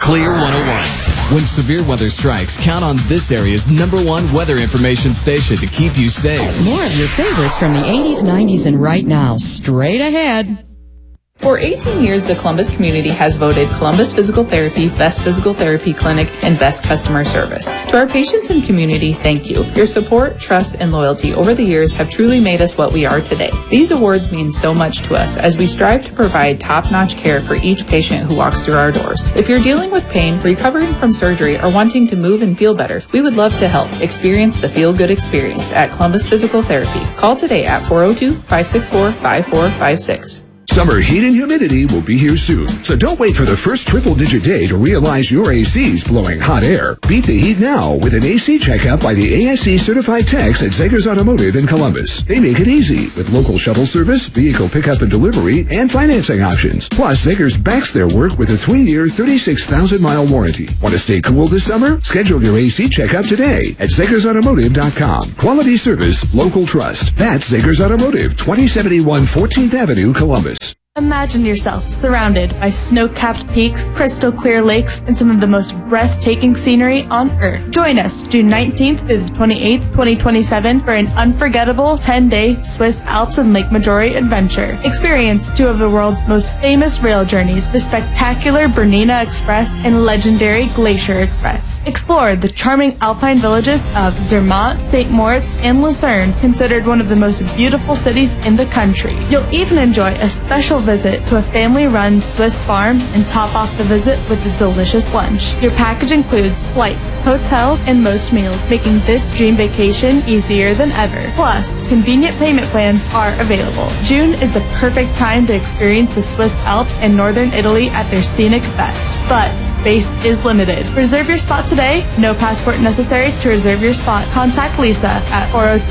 Clear 101. When severe weather strikes, count on this area's #1 weather information station to keep you safe. More of your favorites from the 80s, 90s, and right now. Straight ahead. For 18 years, the Columbus community has voted Columbus Physical Therapy Best Physical Therapy Clinic and Best Customer Service. To our patients and community, thank you. Your support, trust, and loyalty over the years have truly made us what we are today. These awards mean so much to us as we strive to provide top-notch care for each patient who walks through our doors. If you're dealing with pain, recovering from surgery, or wanting to move and feel better, we would love to help. Experience the feel-good experience at Columbus Physical Therapy. Call today at 402-564-5456. Summer heat and humidity will be here soon, so don't wait for the first triple-digit day to realize your AC's blowing hot air. Beat the heat now with an AC checkup by the ASE certified techs at Zegers Automotive in Columbus. They make it easy with local shuttle service, vehicle pickup and delivery, and financing options. Plus, Zegers backs their work with a 3-year, 36,000-mile warranty. Want to stay cool this summer? Schedule your AC checkup today at ZegersAutomotive.com. Quality service, local trust. That's Zegers Automotive, 2071 14th Avenue, Columbus. Imagine yourself surrounded by snow-capped peaks, crystal clear lakes, and some of the most breathtaking scenery on Earth. Join us June 19th through the 28th, 2027 for an unforgettable 10-day Swiss Alps and Lake Maggiore adventure. Experience 2 of the world's most famous rail journeys, the spectacular Bernina Express and legendary Glacier Express. Explore the charming alpine villages of Zermatt, St. Moritz, and Lucerne, considered one of the most beautiful cities in the country. You'll even enjoy a special visit to a family-run Swiss farm and top off the visit with a delicious lunch. Your package includes flights, hotels, and most meals, making this dream vacation easier than ever. Plus, convenient payment plans are available. June is the perfect time to experience the Swiss Alps and northern Italy at their scenic best. But space is limited. Reserve your spot today. No passport necessary to reserve your spot. Contact Lisa at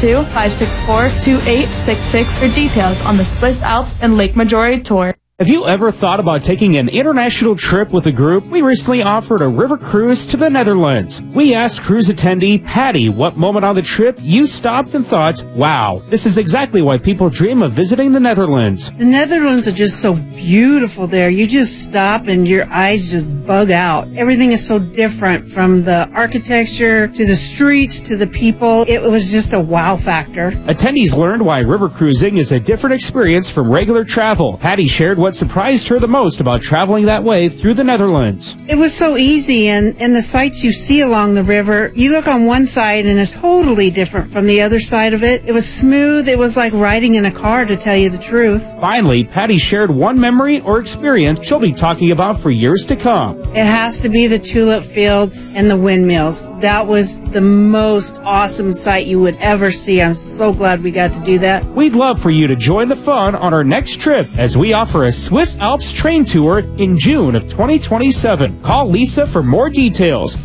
402-564-2866 for details on the Swiss Alps and Lake Maggiore tour. Have you ever thought about taking an international trip with a group? We recently offered a river cruise to the Netherlands. We asked cruise attendee Patty what moment on the trip you stopped and thought, wow, this is exactly why people dream of visiting the Netherlands. The Netherlands are just so beautiful there. You just stop and your eyes just bug out. Everything is so different, from the architecture to the streets to the people. It was just a wow factor. Attendees learned why river cruising is a different experience from regular travel. Patty shared what surprised her the most about traveling that way through the Netherlands. It was so easy, and the sights you see along the river, you look on one side and it's totally different from the other side of it. It was smooth. It was like riding in a car, to tell you the truth. Finally, Patty shared one memory or experience she'll be talking about for years to come. It has to be the tulip fields and the windmills. That was the most awesome sight you would ever see. I'm so glad we got to do that. We'd love for you to join the fun on our next trip as we offer a Swiss Alps train tour in June of 2027. Call Lisa for more details.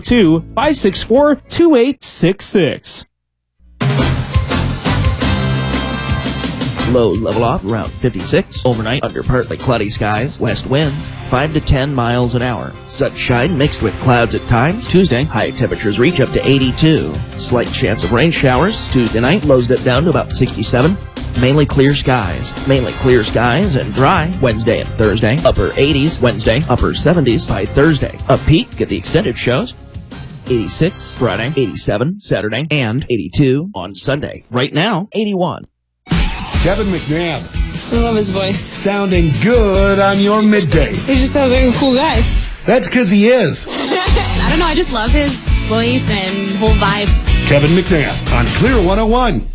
402-564-2866. Lows level off around 56. Overnight, under partly cloudy skies. West winds 5 to 10 miles an hour. Sunshine mixed with clouds at times. Tuesday, high temperatures reach up to 82. Slight chance of rain showers. Tuesday night, lows dip down to about 67. Mainly clear skies and dry. Wednesday and Thursday, upper 80s. Wednesday, upper 70s. By Thursday, a peak at the extended shows. 86 Friday, 87 Saturday, and 82 on Sunday. Right now, 81. Kevin McNabb. I love his voice. Sounding good on your midday. He just sounds like a cool guy. That's because he is. I don't know, I just love his voice and whole vibe. Kevin McNabb on Clear 101.